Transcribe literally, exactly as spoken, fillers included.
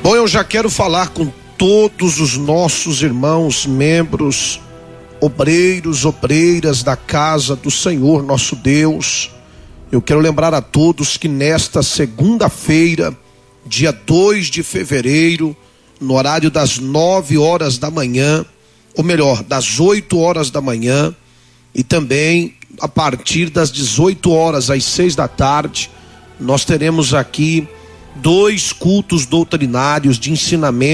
Bom, eu já quero falar com todos os nossos irmãos, membros, obreiros, obreiras da casa do Senhor nosso Deus. Eu quero lembrar a todos que nesta segunda-feira, dia dois de fevereiro, no horário das nove horas da manhã, ou melhor, das oito horas da manhã, e também a partir das dezoito horas às seis da tarde, nós teremos aqui dois cultos doutrinários de ensinamento